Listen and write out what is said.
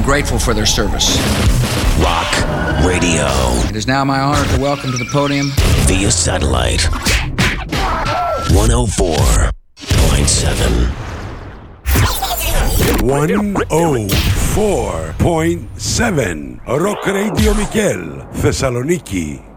grateful for their service. Rock Radio. It is now my honor to welcome to the podium via satellite 104.7. 104.7 Rock Radio Mikel, Thessaloniki.